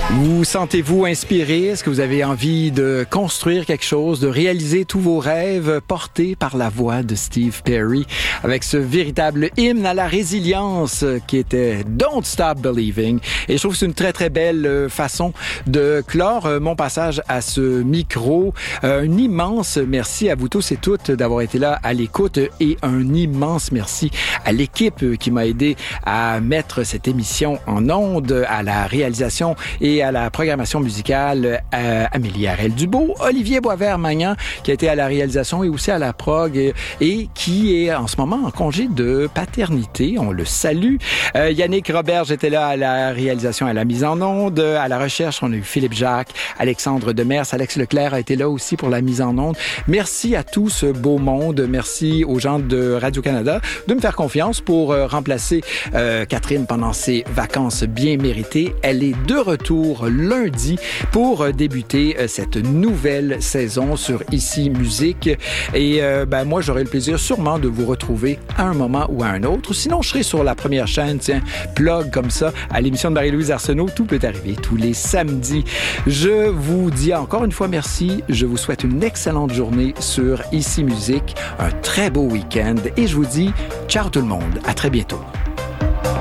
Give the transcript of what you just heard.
Vous sentez-vous inspiré? Est-ce que vous avez envie de construire quelque chose, de réaliser tous vos rêves portés par la voix de Steve Perry avec ce véritable hymne à la résilience qui était Don't Stop Believing. Et je trouve que c'est une très, très belle façon de clore mon passage à ce micro. Un immense merci à vous tous et toutes d'avoir été là à l'écoute et un immense merci à l'équipe qui m'a aidé à mettre cette émission en onde, à la réalisation et à la programmation musicale, Amélie Harel-Dubois, Olivier Boisvert-Magnan qui a été à la réalisation et aussi à la prog et qui est en ce moment en congé de paternité. On le salue. Yannick Roberge était là à la réalisation, à la mise en onde, à la recherche. On a eu Philippe Jacques, Alexandre Demers, Alex Leclerc a été là aussi pour la mise en onde. Merci à tout ce beau monde. Merci aux gens de Radio-Canada de me faire confiance pour remplacer Catherine pendant ses vacances bien méritées. Elle est de retour lundi pour débuter cette nouvelle saison sur Ici Musique. Et moi, j'aurai le plaisir sûrement de vous retrouver à un moment ou à un autre. Sinon, je serai sur la première chaîne, plug comme ça, à l'émission de Marie-Louise Arsenault. Tout peut arriver tous les samedis. Je vous dis encore une fois merci. Je vous souhaite une excellente journée sur Ici Musique, un très beau week-end et je vous dis ciao tout le monde. À très bientôt.